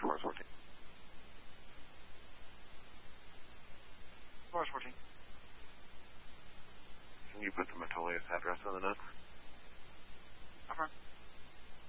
for Mars 14. Mars 14. Can you put the Metolius address on the notes? Affirm.